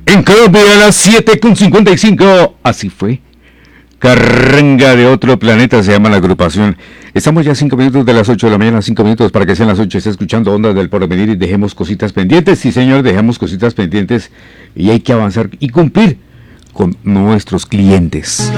En Colombia a las 7:55. Así fue. Carranga de otro planeta se llama la agrupación. Estamos ya 5 minutos de las 8 de la mañana, 5 minutos para que sean las 8. Está escuchando Ondas del Porvenir y dejemos cositas pendientes. Sí, señor, dejemos cositas pendientes y hay que avanzar y cumplir con nuestros clientes.